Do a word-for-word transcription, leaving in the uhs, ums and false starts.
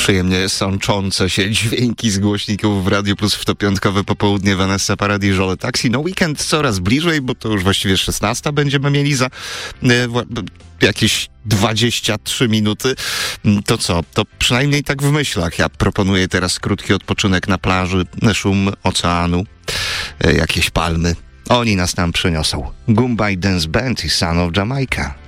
przyjemnie sączące się dźwięki z głośników w Radiu Plus w to piątkowe popołudnie. Vanessa Paradis, Żole Taxi. No weekend coraz bliżej, bo to już właściwie szesnasta będziemy mieli za e, wła- jakieś dwadzieścia trzy minuty. To co? To przynajmniej tak w myślach. Ja proponuję teraz krótki odpoczynek na plaży, szum oceanu, e, jakieś palmy. Oni nas tam przyniosą. Goombay Dance Band i Son of Jamaica.